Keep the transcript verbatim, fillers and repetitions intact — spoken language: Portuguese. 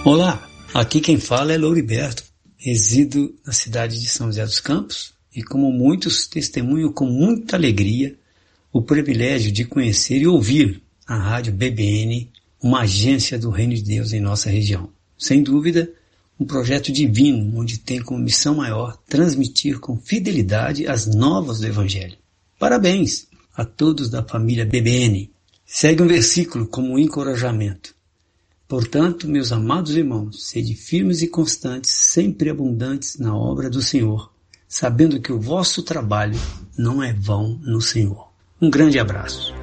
Olá, aqui quem fala é Louriberto, resido na cidade de São José dos Campos e, como muitos, testemunho com muita alegria o privilégio de conhecer e ouvir a Rádio B B N, uma agência do Reino de Deus em nossa região. Sem dúvida, um projeto divino onde tem como missão maior transmitir com fidelidade as novas do Evangelho. Parabéns a todos da família B B N. Segue um versículo como um encorajamento. Portanto, meus amados irmãos, sede firmes e constantes, sempre abundantes na obra do Senhor, sabendo que o vosso trabalho não é vão no Senhor. Um grande abraço.